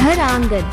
घर आंगन।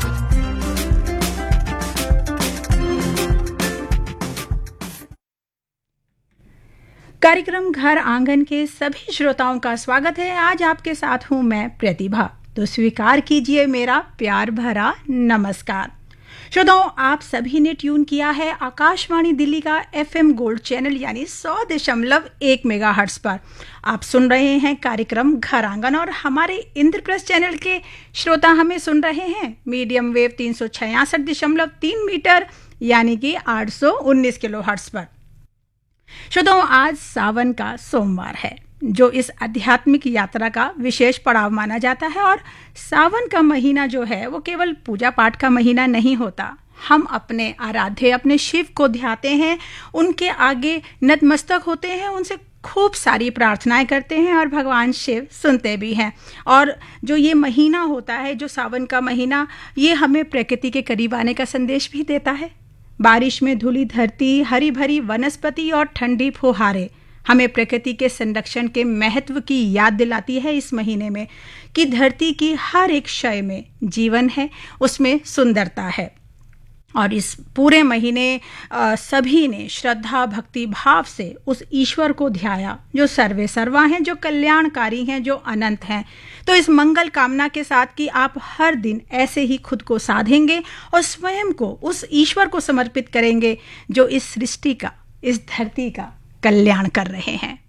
कार्यक्रम घर आंगन के सभी श्रोताओं का स्वागत है। आज आपके साथ हूं मैं प्रतिभा। तो स्वीकार कीजिए मेरा प्यार भरा नमस्कार। श्रोताओं, आप सभी ने ट्यून किया है आकाशवाणी दिल्ली का FM गोल्ड चैनल यानी 100.1 मेगाहर्ट्ज पर। आप सुन रहे हैं कार्यक्रम घर आंगन और हमारे इंद्रप्रस्थ चैनल के श्रोता हमें सुन रहे हैं मीडियम वेव 366.3 मीटर यानी कि 819 किलोहर्ट्ज पर। श्रोताओं, आज सावन का सोमवार है जो इस आध्यात्मिक यात्रा का विशेष पड़ाव माना जाता है। और सावन का महीना जो है वो केवल पूजा पाठ का महीना नहीं होता। हम अपने आराध्य अपने शिव को ध्याते हैं, उनके आगे नतमस्तक होते हैं, उनसे खूब सारी प्रार्थनाएं करते हैं और भगवान शिव सुनते भी हैं। और जो ये महीना होता है, जो सावन का महीना, ये हमें प्रकृति के करीब आने का संदेश भी देता है। बारिश में धुली धरती, हरी भरी वनस्पति और ठंडी फुहारें हमें प्रकृति के संरक्षण के महत्व की याद दिलाती है इस महीने में कि धरती की हर एक शय में जीवन है, उसमें सुंदरता है। और इस पूरे महीने सभी ने श्रद्धा भक्ति भाव से उस ईश्वर को ध्याया जो सर्वे सर्वा हैं, जो कल्याणकारी हैं, जो अनंत हैं। तो इस मंगल कामना के साथ कि आप हर दिन ऐसे ही खुद को साधेंगे और स्वयं को उस ईश्वर को समर्पित करेंगे जो इस सृष्टि का, इस धरती का कल्याण कर रहे हैं।